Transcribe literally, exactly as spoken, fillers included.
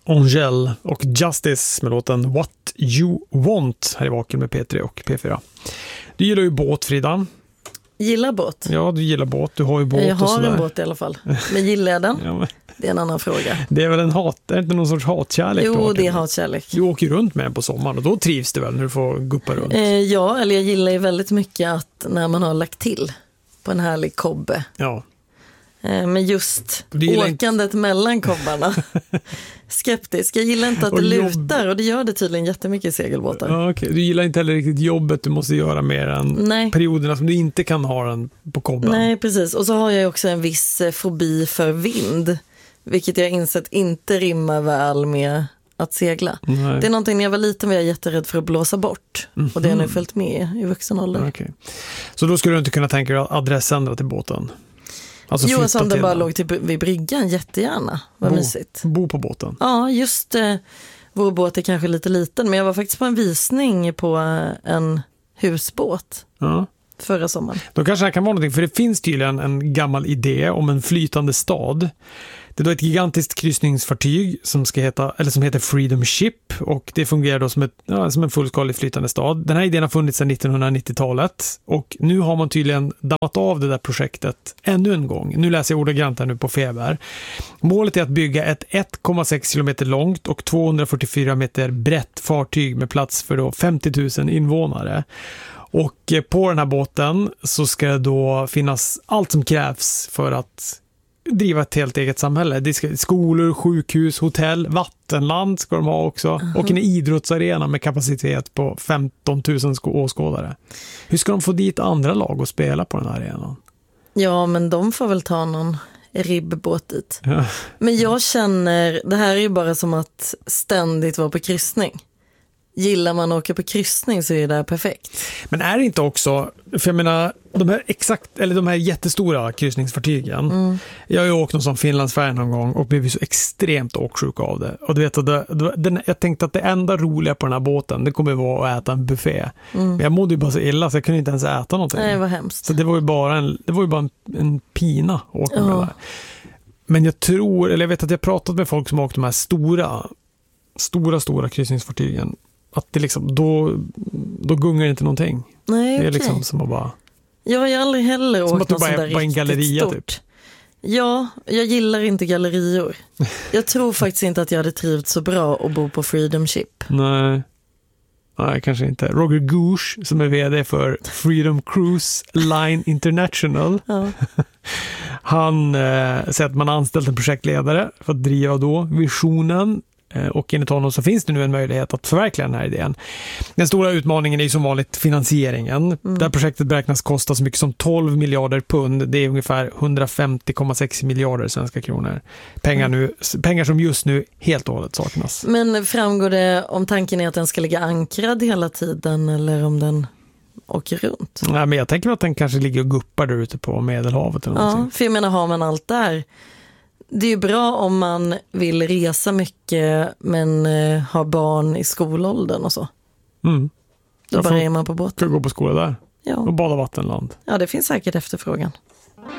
Angel och Justice med låten What You Want här i Vaken med P tre och P fyra. Du gillar ju båt, Frida. Gillar båt? Ja, du gillar båt. Du har ju båt. Jag har och sådär. en båt i alla fall. Men gillar jag den? Ja, men... Det är en annan fråga. Det är väl en hat, är det inte någon sorts hatkärlek? Jo, det är hatkärlek. Du åker runt med den på sommaren och då trivs du väl när du får guppa runt? Eh, ja, eller jag gillar ju väldigt mycket att när man har lagt till på en härlig kobbe. Ja. Eh, men just åkandet inte... mellan kobbarna. Skeptisk. Jag gillar inte att det jobb... lutar och det gör det tydligen jättemycket i segelbåtar. Ja, okay. Du gillar inte heller riktigt jobbet du måste göra mer än Nej. perioderna som du inte kan ha den på kobben. Nej, precis. Och så har jag också en viss fobi för vind. Vilket jag insett inte rimmar väl med att segla. Nej. Det är någonting när jag var liten var jag jätterädd för att blåsa bort. Mm-hmm. Och det har nu följt med i vuxen ålder. Okay. Så då skulle du inte kunna tänka dig adressändra till båten? Alltså jo, som det bara låg till, vid bryggan, jättegärna. Vad bo, mysigt. Bo på båten? Ja, just eh, vår båt är kanske lite liten. Men jag var faktiskt på en visning på en husbåt. Ja. Förra sommaren. Då kanske det kan vara någonting, för det finns tydligen en gammal idé om en flytande stad. Det är då ett gigantiskt kryssningsfartyg som ska heta, eller som heter Freedom Ship, och det fungerar då som, ett, ja, som en fullskalig flytande stad. Den här idén har funnits sedan nittonhundranittiotalet och nu har man tydligen dammat av det där projektet ännu en gång. Nu läser jag ordagrant här nu på Feber. Målet är att bygga ett ett komma sex kilometer långt och tvåhundrafyrtiofyra meter brett fartyg med plats för då femtio tusen invånare. Och på den här båten så ska det då finnas allt som krävs för att driva ett helt eget samhälle. Det ska skolor, sjukhus, hotell, vattenland ska de ha också. Uh-huh. Och en idrottsarena med kapacitet på femton tusen åskådare. Hur ska de få dit andra lag att spela på den här arenan? Ja, men de får väl ta någon ribbåt dit. Ja. Men jag känner, det här är ju bara som att ständigt vara på kryssning. Gillar man att åka på kryssning så är det perfekt. Men är det inte också, för jag menar, de här exakt, eller de här jättestora kryssningsfartygen. Mm. Jag har ju åkt någon som Finlandsfärjan någon gång och blev så extremt åksjuk av det. Och du vet, det, det, jag tänkte att det enda roliga på den här båten, det kommer vara att äta en buffé. Mm. Men jag mådde ju bara så illa så jag kunde inte ens äta någonting. Nej, det var hemskt. Så det var ju bara en, det var ju bara en, en pina att åka med. Ja. Där. Men jag tror, eller jag vet att jag pratat med folk som har åkt de här stora, stora, stora kryssningsfartygen. Att det liksom, då, då gungar det inte någonting. Nej, det är okay. liksom som att bara... Jag har ju aldrig heller åkt något sånt där riktigt en galleria, stort. Typ. Ja, jag gillar inte gallerior. Jag tror faktiskt inte att jag hade trivts så bra att bo på Freedom Ship. Nej. Nej, kanske inte. Roger Gooch som är vd för Freedom Cruise Line International. Ja. Han eh, säger att man har anställt en projektledare för att driva då visionen. Och enligt honom så finns det nu en möjlighet att förverkliga den här idén. Den stora utmaningen är ju som vanligt finansieringen. Mm. Det här projektet beräknas kosta så mycket som tolv miljarder pund. Det är ungefär hundrafemtio komma sex miljarder svenska kronor. Pengar, nu, pengar som just nu helt och hållet saknas. Men framgår det om tanken är att den ska ligga ankrad hela tiden eller om den åker runt? Nej, men jag tänker att den kanske ligger och guppar där ute på Medelhavet. Eller ja, för jag menar, har man allt där... Det är ju bra om man vill resa mycket men eh, har barn i skolåldern och så. Mm. Då bara är man på båten. Kan gå på skola där. Ja. Och bada vattenland. Ja, det finns säkert efterfrågan.